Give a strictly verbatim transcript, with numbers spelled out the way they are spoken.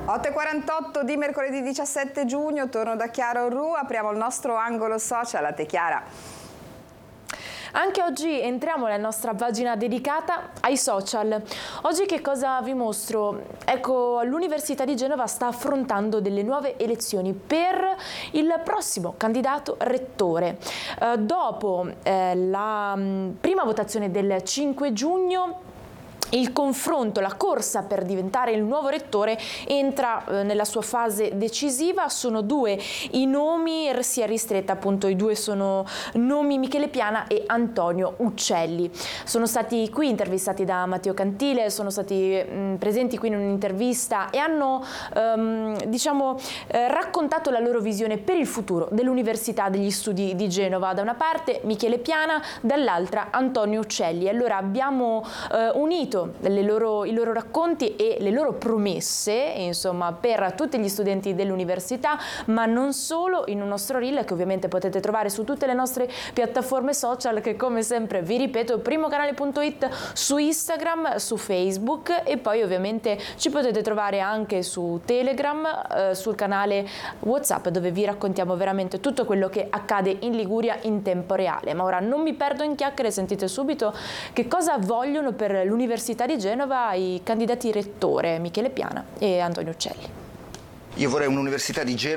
otto e quarantotto di mercoledì diciassette giugno, torno da Chiara Orru, apriamo il nostro angolo social. A te Chiara. Anche oggi entriamo nella nostra pagina dedicata ai social. Oggi che cosa vi mostro? Ecco, l'Università di Genova sta affrontando delle nuove elezioni per il prossimo candidato rettore. Eh, dopo eh, la mh, prima votazione del cinque giugno, il confronto, la corsa per diventare il nuovo rettore entra eh, nella sua fase decisiva. Sono due i nomi, si è ristretta appunto, i due sono nomi Michele Piana e Antonio Uccelli. Sono stati qui intervistati da Matteo Cantile, sono stati mh, presenti qui in un'intervista e hanno ehm, diciamo eh, raccontato la loro visione per il futuro dell'Università degli Studi di Genova. Da una parte Michele Piana, dall'altra Antonio Uccelli. Allora abbiamo eh, unito Le loro, i loro racconti e le loro promesse, insomma, per tutti gli studenti dell'università, ma non solo, in un nostro reel che ovviamente potete trovare su tutte le nostre piattaforme social, che come sempre vi ripeto, primocanale punto it su Instagram, su Facebook, e poi ovviamente ci potete trovare anche su Telegram, eh, sul canale WhatsApp, dove vi raccontiamo veramente tutto quello che accade in Liguria in tempo reale. Ma ora non mi perdo in chiacchiere, sentite subito che cosa vogliono per l'Università di Genova i candidati rettore Michele Piana e Antonio Uccelli. Io vorrei un'università di Genova